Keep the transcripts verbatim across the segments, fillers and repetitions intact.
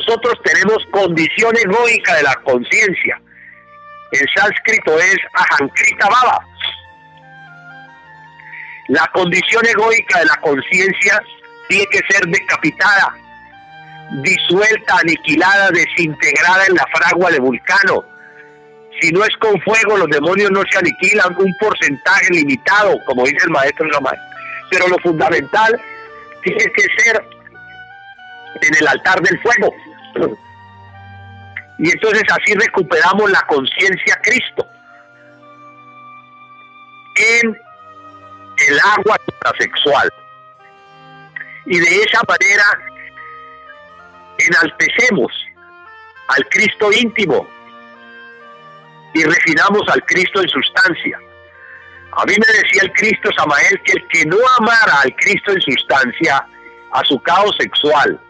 nosotros tenemos condición egoica de la conciencia. En sánscrito es ahankrita bhava. La condición egoica de la conciencia tiene que ser decapitada, disuelta, aniquilada, desintegrada en la fragua de Vulcano. Si no es con fuego, los demonios no se aniquilan, un porcentaje limitado, como dice el maestro Ramán. Pero lo fundamental tiene que ser en el altar del fuego. Y entonces así recuperamos la conciencia Cristo en el agua sexual. Y de esa manera enaltecemos al Cristo íntimo y refinamos al Cristo en sustancia. A mí me decía el Cristo Samael que el que no amara al Cristo en sustancia, a su caos sexual,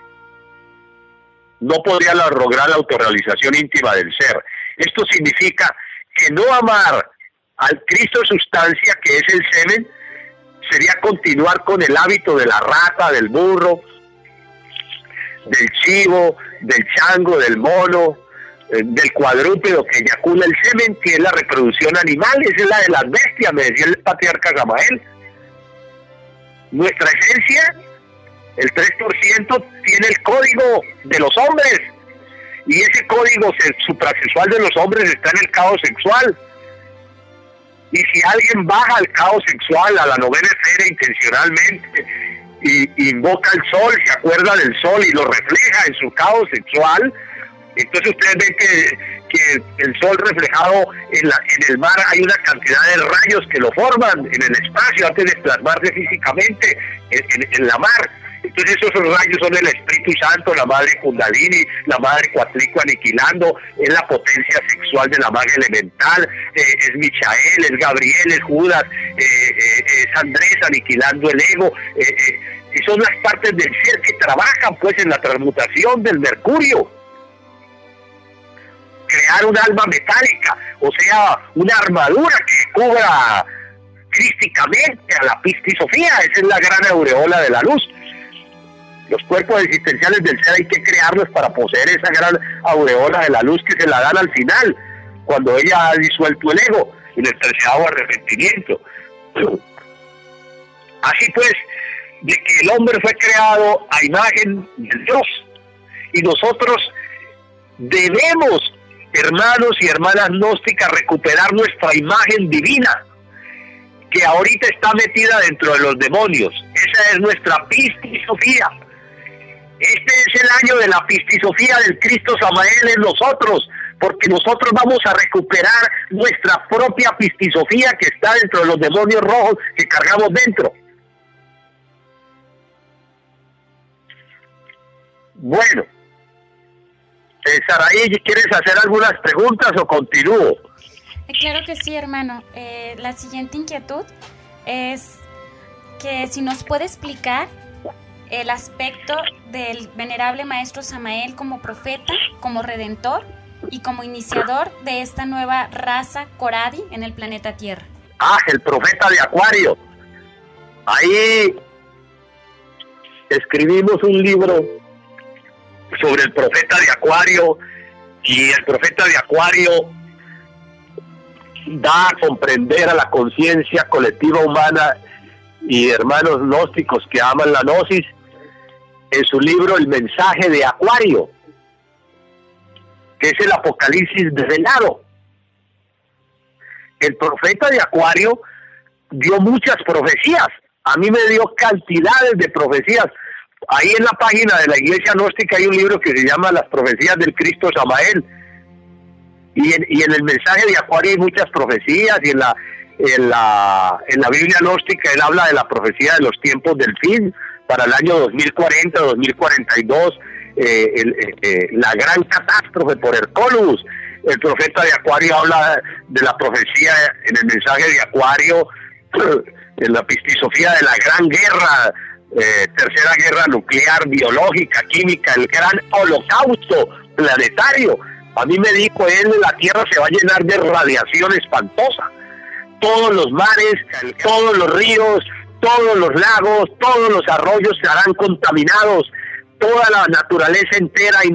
no podría lograr la autorrealización íntima del ser. Esto significa que no amar al Cristo en sustancia, que es el semen, sería continuar con el hábito de la rata, del burro, del chivo, del chango, del mono, eh, del cuadrúpedo que eyacula el semen, que es la reproducción animal, esa es la de las bestias, me decía el patriarca Samael. Nuestra esencia, el tres por ciento, tiene el código de los hombres, y ese código suprasexual de los hombres está en el caos sexual. Y si alguien baja al caos sexual, a la novena esfera intencionalmente, y invoca al sol, se acuerda del sol y lo refleja en su caos sexual, entonces ustedes ven que, que el sol reflejado en, la, en el mar, hay una cantidad de rayos que lo forman en el espacio antes de plasmarse físicamente en, en, en la mar. Entonces esos rayos son el Espíritu Santo, la madre Kundalini, la madre Cuatlico aniquilando, es la potencia sexual de la maga elemental, eh, es Michael, es Gabriel, es Judas, eh, eh, es Andrés aniquilando el ego, eh, eh, y son las partes del ser que trabajan pues en la transmutación del mercurio. Crear un alma metálica, o sea, una armadura que cubra crísticamente a la pistisofía, esa es la gran aureola de la luz. Los cuerpos existenciales del ser hay que crearlos para poseer esa gran aureola de la luz que se la dan al final, cuando ella ha disuelto el ego y el treceavo arrepentimiento. Así pues, de que el hombre fue creado a imagen de Dios, y nosotros debemos, hermanos y hermanas gnósticas, recuperar nuestra imagen divina, que ahorita está metida dentro de los demonios. Esa es nuestra pistisofía. Este es el año de la pistisofía del Cristo Samael en nosotros, porque nosotros vamos a recuperar nuestra propia pistisofía que está dentro de los demonios rojos que cargamos dentro. Bueno, eh, Saraí, ¿quieres hacer algunas preguntas o continúo? Claro que sí, hermano. Eh, la siguiente inquietud es que si nos puede explicar el aspecto del venerable maestro Samael como profeta, como redentor y como iniciador de esta nueva raza Coradi en el planeta Tierra. Ah, el profeta de Acuario. Ahí escribimos un libro sobre el profeta de Acuario, y el profeta de Acuario da a comprender a la conciencia colectiva humana y hermanos gnósticos que aman la gnosis en su libro El mensaje de Acuario, que es el Apocalipsis desvelado. El profeta de Acuario dio muchas profecías, a mí me dio cantidades de profecías. Ahí en la página de la Iglesia Gnóstica hay un libro que se llama Las profecías del Cristo Samael, y en, y en el mensaje de Acuario hay muchas profecías, y en la, en la en la Biblia Gnóstica él habla de la profecía de los tiempos del fin, para el año dos mil cuarenta, dos mil cuarenta y dos, eh, el, eh, la gran catástrofe por Hercólubus. El profeta de Acuario habla de la profecía en el mensaje de Acuario, en la pistisofía de la gran guerra, eh, tercera guerra nuclear, biológica, química, el gran holocausto planetario. A mí me dijo él, la Tierra se va a llenar de radiación espantosa. Todos los mares, todos los ríos, todos los lagos, todos los arroyos se harán contaminados, toda la naturaleza entera